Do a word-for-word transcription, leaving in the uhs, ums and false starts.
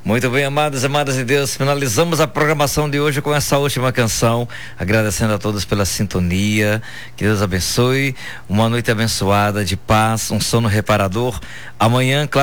Muito bem, amados e amadas de Deus, finalizamos a programação de hoje com essa última canção, agradecendo a todos pela sintonia, que Deus abençoe, uma noite abençoada, de paz, um sono reparador. Amanhã, claro,